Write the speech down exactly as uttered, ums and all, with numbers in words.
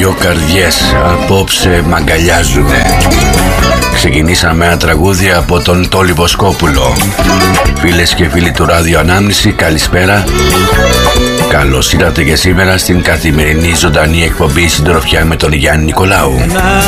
Δύο καρδιές απόψε μαγκαλιάζουνε. Ξεκινήσαμε ένα τραγούδι από τον Τόλι Βοσκόπουλο. Φίλες και φίλοι του Ράδιο Ανάμνηση, καλησπέρα. Καλώς ήρθατε και σήμερα στην καθημερινή ζωντανή εκπομπή Συντροφιά με τον Γιάννη Νικολάου. Ένα